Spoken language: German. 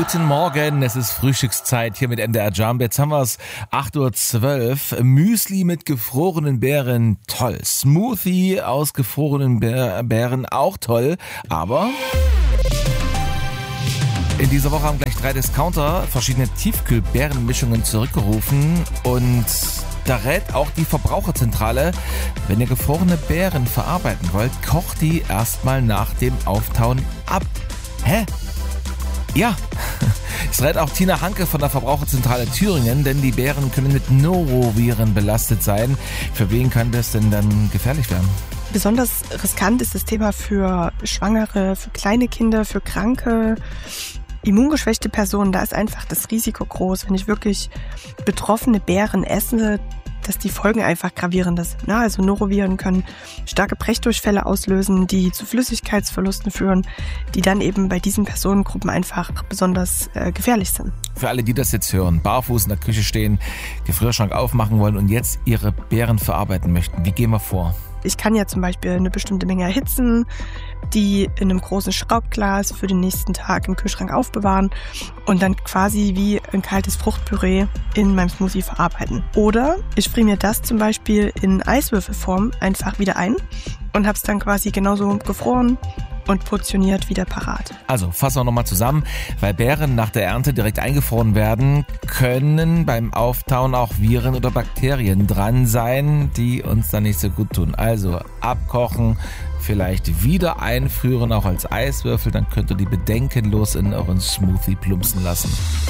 Guten Morgen, es ist Frühstückszeit hier mit MDR Jump. Jetzt haben wir es 8.12 Uhr. Müsli mit gefrorenen Beeren, toll. Smoothie aus gefrorenen Beeren, auch toll. Aber in dieser Woche haben gleich 3 Discounter verschiedene Tiefkühlbeerenmischungen zurückgerufen. Und da rät auch die Verbraucherzentrale, wenn ihr gefrorene Beeren verarbeiten wollt, kocht die erstmal nach dem Auftauen ab. Hä? Ja, es rät auch Tina Hanke von der Verbraucherzentrale Thüringen, denn die Beeren können mit Noroviren belastet sein. Für wen kann das denn dann gefährlich werden? Besonders riskant ist das Thema für Schwangere, für kleine Kinder, für kranke, immungeschwächte Personen. Da ist einfach das Risiko groß, wenn ich wirklich betroffene Beeren esse, dass die Folgen einfach gravierend sind. Also Noroviren können starke Brechdurchfälle auslösen, die zu Flüssigkeitsverlusten führen, die dann eben bei diesen Personengruppen einfach besonders gefährlich sind. Für alle, die das jetzt hören, barfuß in der Küche stehen, Gefrierschrank aufmachen wollen und jetzt ihre Beeren verarbeiten möchten, wie gehen wir vor? Ich kann ja zum Beispiel eine bestimmte Menge erhitzen, die in einem großen Schraubglas für den nächsten Tag im Kühlschrank aufbewahren und dann quasi wie ein kaltes Fruchtpüree in meinem Smoothie verarbeiten. Oder ich friere mir das zum Beispiel in Eiswürfelform einfach wieder ein und habe es dann quasi genauso gefroren und portioniert wieder parat. Also fassen wir nochmal zusammen. Weil Beeren nach der Ernte direkt eingefroren werden, können beim Auftauen auch Viren oder Bakterien dran sein, die uns dann nicht so gut tun. Also abkochen, vielleicht wieder einfrieren, auch als Eiswürfel, dann könnt ihr die bedenkenlos in euren Smoothie plumpsen lassen.